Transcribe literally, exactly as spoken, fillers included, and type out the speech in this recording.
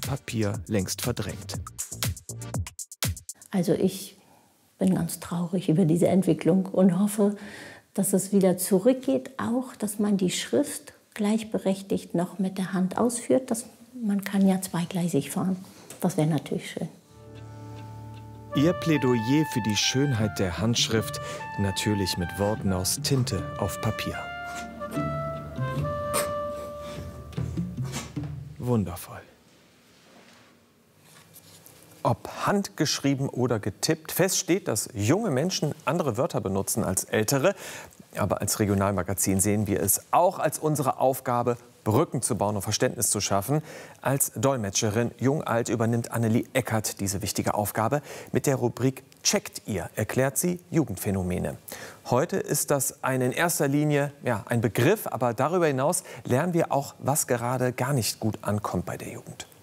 Papier längst verdrängt. Also ich bin ganz traurig über diese Entwicklung und hoffe, dass es wieder zurückgeht, auch dass man die Schrift gleichberechtigt noch mit der Hand ausführt. Das, man kann ja zweigleisig fahren. Das wäre natürlich schön. Ihr Plädoyer für die Schönheit der Handschrift, natürlich mit Worten aus Tinte auf Papier. Wundervoll. Ob handgeschrieben oder getippt, fest steht, dass junge Menschen andere Wörter benutzen als ältere. Aber als Regionalmagazin sehen wir es auch als unsere Aufgabe, Brücken zu bauen und Verständnis zu schaffen. Als Dolmetscherin Jung-Alt übernimmt Annelie Eckert diese wichtige Aufgabe. Mit der Rubrik Checkt ihr erklärt sie Jugendphänomene. Heute ist das ein in erster Linie ja, ein Begriff, aber darüber hinaus lernen wir auch, was gerade gar nicht gut ankommt bei der Jugend.